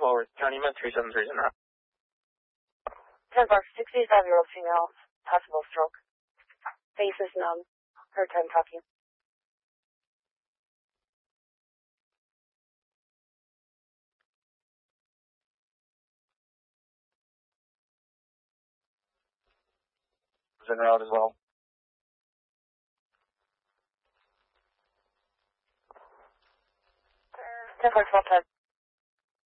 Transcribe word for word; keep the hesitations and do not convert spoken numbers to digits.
forward, journeyman two seven three zero. ten bar, sixty-five-year-old female, possible stroke. Face is numb. Hard time talking. Is en route as well. ten bar, twelve ten.